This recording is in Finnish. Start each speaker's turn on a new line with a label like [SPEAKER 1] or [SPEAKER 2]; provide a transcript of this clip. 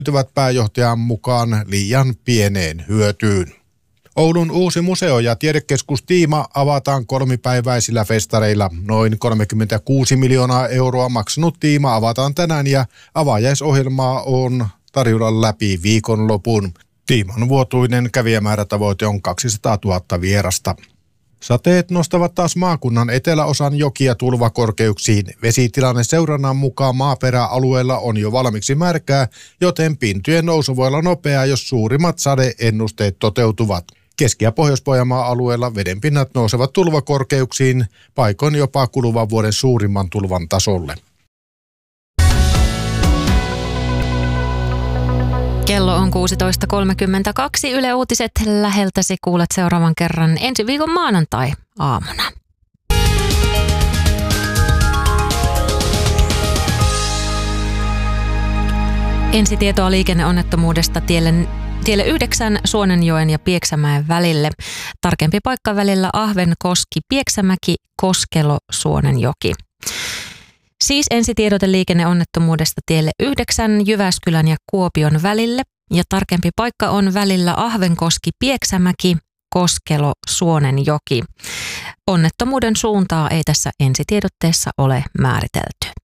[SPEAKER 1] liittyvät pääjohtajan mukaan liian pieneen hyötyyn. Oulun uusi museo- ja tiedekeskus Tiima avataan 3-päiväisillä festareilla. Noin 36 miljoonaa euroa maksanut Tiima avataan tänään ja avajaisohjelmaa on tarjolla läpi viikonlopun. Tiiman vuotuinen kävijämäärätavoite on 200 000 vierasta. Sateet nostavat taas maakunnan eteläosan jokia tulvakorkeuksiin. Vesitilanne seurannan mukaan maaperäalueella on jo valmiiksi märkää, joten pintojen nousu voi olla nopeaa, jos suurimmat sadeennusteet toteutuvat. Keski- ja Pohjois-Pohjanmaan alueella vedenpinnat nousevat tulvakorkeuksiin, paikoin jopa kuluvan vuoden suurimman tulvan tasolle.
[SPEAKER 2] Kello on 16.32. Yle Uutiset läheltäsi kuulet seuraavan kerran ensi viikon maanantai-aamuna. Ensitietoa liikenneonnettomuudesta tielle 9 Suonenjoen ja Pieksämäen välille. Tarkempi paikka välillä Ahvenkoski-Pieksämäki, Koskelo, Suonenjoki. Siis ensitiedote liikenneonnettomuudesta tielle 9 Jyväskylän ja Kuopion välille ja tarkempi paikka on välillä Ahvenkoski-Pieksämäki, Koskelo, Suonenjoki. Onnettomuuden suuntaa ei tässä ensitiedotteessa ole määritelty.